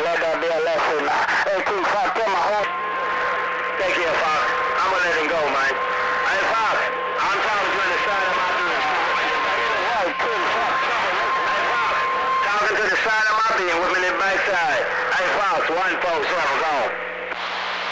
Let that be a lesson. Hey, King Fox, tell my whole... Take care, Fox. I'm gonna let him go, man. Hey, Fox, I'm talking to you in the side of my being. Right, King Fox. Hey, Fox, talking to the side of my being with me in the backside. Hey, Fox, 147, go.